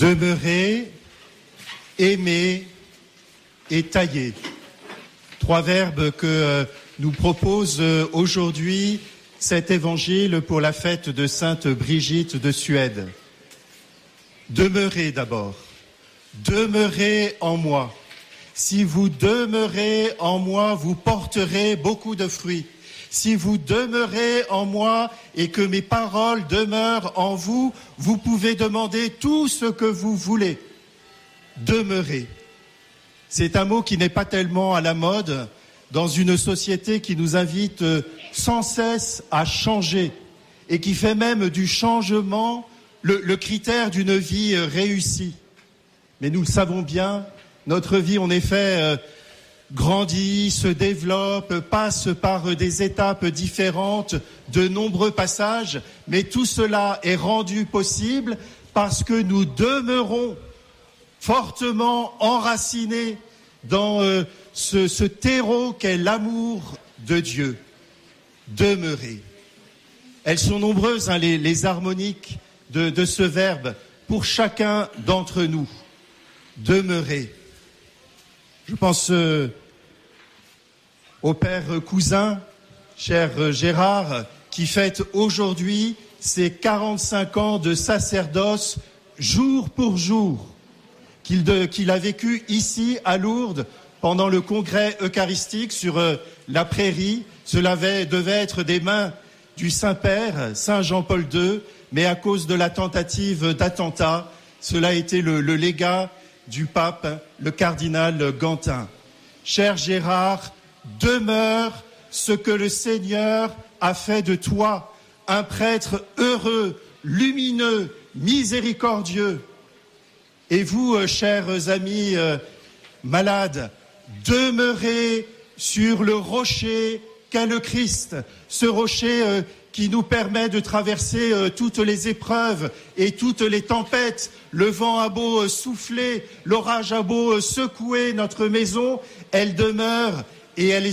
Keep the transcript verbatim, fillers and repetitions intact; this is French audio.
Demeurer, aimer et tailler. Trois verbes que nous propose aujourd'hui cet évangile pour la fête de Sainte Brigitte de Suède. Demeurez d'abord. Demeurez en moi. Si vous demeurez en moi, vous porterez beaucoup de fruits. Si vous demeurez en moi et que mes paroles demeurent en vous, vous pouvez demander tout ce que vous voulez. Demeurez. C'est un mot qui n'est pas tellement à la mode dans une société qui nous invite sans cesse à changer et qui fait même du changement le, le critère d'une vie réussie. Mais nous le savons bien, notre vie en effet euh, grandit, se développe, passe par des étapes différentes, de nombreux passages, mais tout cela est rendu possible parce que nous demeurons fortement enracinés dans euh, ce, ce terreau qu'est l'amour de Dieu. Demeurer. Elles sont nombreuses, hein, les, les harmoniques de, de ce verbe pour chacun d'entre nous. Demeurer. Je pense euh, au père Cousin, cher Gérard, qui fête aujourd'hui ses quarante-cinq ans de sacerdoce jour pour jour, qu'il, de, qu'il a vécu ici à Lourdes pendant le congrès eucharistique sur euh, la prairie. Cela avait, devait être des mains du Saint-Père, Saint Jean-Paul deux, mais à cause de la tentative d'attentat, cela a été le, le légat du pape, le cardinal Gantin. Cher Gérard, demeure ce que le Seigneur a fait de toi, un prêtre heureux, lumineux, miséricordieux. Et vous, euh, chers amis euh, malades, demeurez sur le rocher qu'est le Christ, ce rocher euh, qui nous permet de traverser euh, toutes les épreuves et toutes les tempêtes. Le vent a beau euh, souffler, l'orage a beau euh, secouer notre maison, elle demeure et elle est